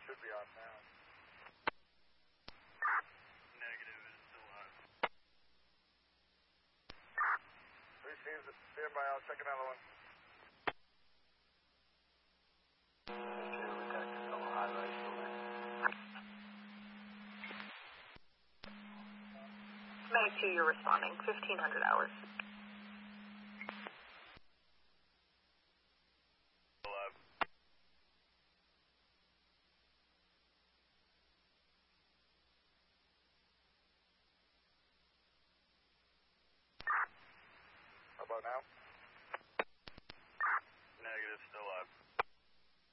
Should be off now. Negative, it is still hot. 3 teams, stand by, I'll check another one. Mag 2, you're responding. 1500 hours. How about now?